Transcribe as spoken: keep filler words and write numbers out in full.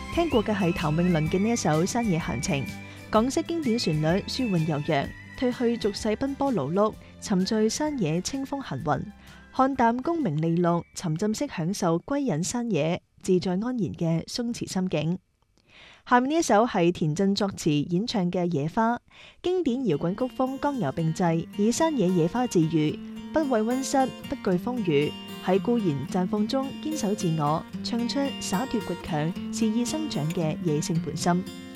聽過嘅係譚詠麟嘅呢一首《山野閒情》，港式經典旋律舒緩悠揚，褪去俗世奔波勞碌，沉醉山野清風行雲，看淡功名利祿，沉浸式享受歸隱山野，自在安然嘅鬆弛心境。下面呢一首係田震作詞演唱嘅《野花》，經典搖滾曲風剛柔並濟，以山野野花自喻，不畏溫室，不懼風雨，喺固然綻放中堅守自我，唱出灑脫倔強、肆意生長嘅野性本心。